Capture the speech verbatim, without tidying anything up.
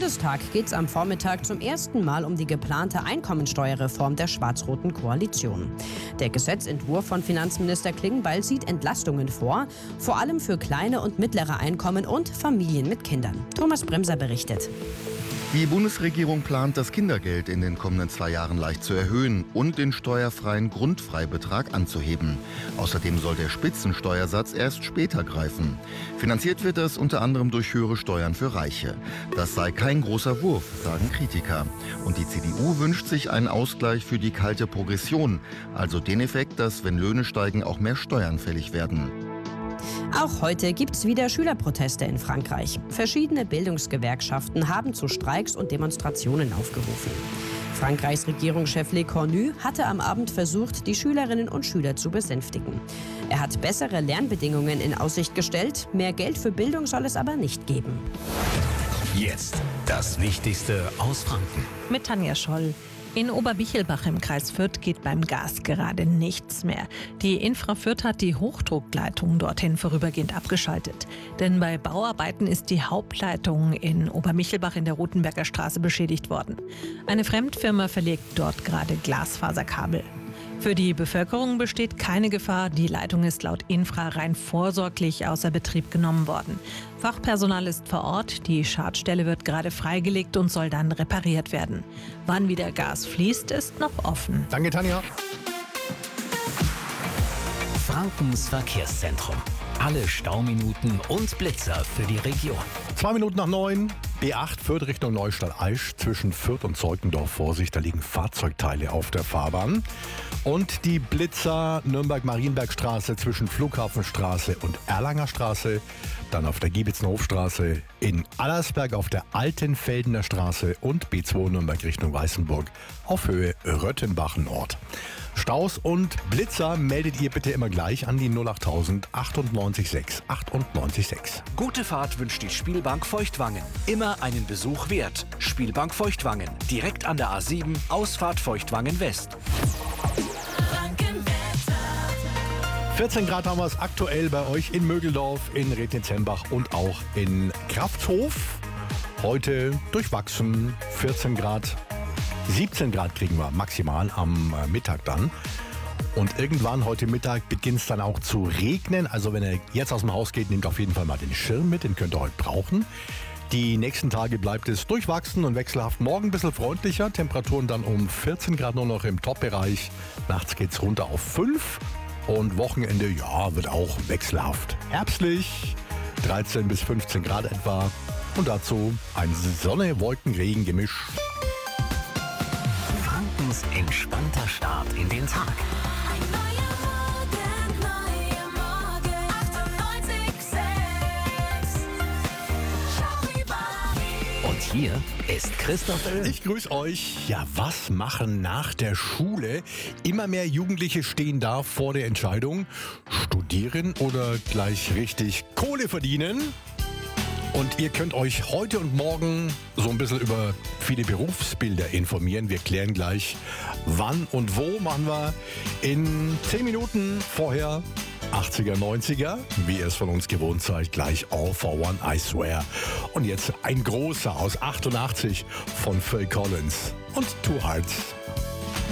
Bundestag geht es am Vormittag zum ersten Mal um die geplante Einkommensteuerreform der schwarz-roten Koalition. Der Gesetzentwurf von Finanzminister Klingbeil sieht Entlastungen vor, vor allem für kleine und mittlere Einkommen und Familien mit Kindern. Thomas Bremser berichtet. Die Bundesregierung plant, das Kindergeld in den kommenden zwei Jahren leicht zu erhöhen und den steuerfreien Grundfreibetrag anzuheben. Außerdem soll der Spitzensteuersatz erst später greifen. Finanziert wird das unter anderem durch höhere Steuern für Reiche. Das sei kein großer Wurf, sagen Kritiker. Und die C D U wünscht sich einen Ausgleich für die kalte Progression, also den Effekt, dass, wenn Löhne steigen, auch mehr Steuern fällig werden. Auch heute gibt es wieder Schülerproteste in Frankreich. Verschiedene Bildungsgewerkschaften haben zu Streiks und Demonstrationen aufgerufen. Frankreichs Regierungschef Le Cornu hatte am Abend versucht, die Schülerinnen und Schüler zu besänftigen. Er hat bessere Lernbedingungen in Aussicht gestellt, mehr Geld für Bildung soll es aber nicht geben. Jetzt das Wichtigste aus Franken. Mit Tanja Scholl. In Oberbichelbach im Kreis Fürth geht beim Gas gerade nichts mehr. Die Infra Fürth hat die Hochdruckleitung dorthin vorübergehend abgeschaltet. Denn bei Bauarbeiten ist die Hauptleitung in Oberbichelbach in der Rutenberger Straße beschädigt worden. Eine Fremdfirma verlegt dort gerade Glasfaserkabel. Für die Bevölkerung besteht keine Gefahr. Die Leitung ist laut Infra rein vorsorglich außer Betrieb genommen worden. Fachpersonal ist vor Ort. Die Schadstelle wird gerade freigelegt und soll dann repariert werden. Wann wieder Gas fließt, ist noch offen. Danke, Tanja. Frankens Verkehrszentrum. Alle Stauminuten und Blitzer für die Region. Zwei Minuten nach neun. B acht Fürth Richtung Neustadt-Aisch zwischen Fürth und Zeutendorf. Vorsicht, da liegen Fahrzeugteile auf der Fahrbahn. Und die Blitzer Nürnberg-Marienbergstraße zwischen Flughafenstraße und Erlanger Straße. Dann auf der Giebitzenhofstraße in Allersberg auf der Altenfeldener Straße und B zwei Nürnberg Richtung Weißenburg auf Höhe Röttenbach Nord. Staus und Blitzer meldet ihr bitte immer gleich an die null acht tausend achtundneunzig sechs achtundneunzig sechs. Gute Fahrt wünscht die Spielbank Feuchtwangen. Immer einen Besuch wert. Spielbank Feuchtwangen. Direkt an der A sieben, Ausfahrt Feuchtwangen West. vierzehn Grad haben wir es aktuell bei euch in Mögeldorf, in Rednitz-Hembach und auch in Krafthof. Heute durchwachsen, vierzehn Grad. siebzehn Grad kriegen wir maximal am Mittag dann. Und irgendwann heute Mittag beginnt es dann auch zu regnen. Also wenn ihr jetzt aus dem Haus geht, nehmt auf jeden Fall mal den Schirm mit, den könnt ihr heute brauchen. Die nächsten Tage bleibt es durchwachsen und wechselhaft. Morgen ein bisschen freundlicher, Temperaturen dann um vierzehn Grad nur noch im Top-Bereich. Nachts geht es runter auf fünf und Wochenende, ja, wird auch wechselhaft. Herbstlich, dreizehn bis fünfzehn Grad etwa. Und dazu ein Sonne-Wolken-Regen-Gemisch. Frankens entspannter Start in den Tag. Ein neuer Morgen, neuer Morgen. achtundneunzig Komma sechs. Charivari. Und hier ist Christoph Öl. Ich grüße euch. Ja, was machen nach der Schule? Immer mehr Jugendliche stehen da vor der Entscheidung, studieren oder gleich richtig Kohle verdienen. Und ihr könnt euch heute und morgen so ein bisschen über viele Berufsbilder informieren. Wir klären gleich, wann und wo. Machen wir in zehn Minuten. Vorher achtziger, neunziger, wie ihr es von uns gewohnt seid, gleich All for One, I Swear. Und jetzt ein großer aus achtundachtzig von Phil Collins und Two Hearts.